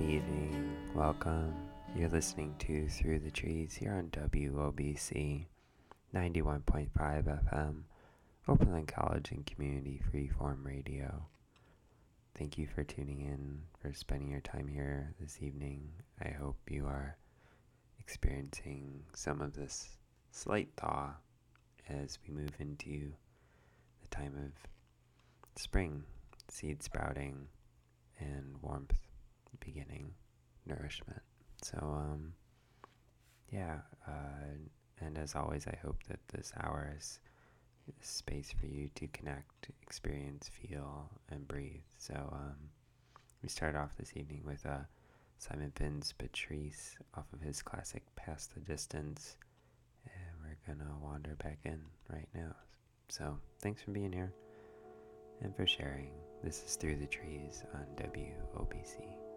evening. Welcome. You're listening to Through the Trees here on WOBC 91.5 FM, Oberlin College and Community Freeform Radio. Thank you for tuning in, for spending your time here this evening. I hope you are experiencing some of this slight thaw as we move into the time of spring, seed sprouting, and warmth beginning nourishment. So, and as always, I hope that this hour is a space for you to connect, experience, feel, and breathe. So, we start off this evening with Simon Finn's Patrice off of his classic Past the Distance, and we're gonna wander back in right now. So, thanks for being here and for sharing. This is Through the Trees on WOBC.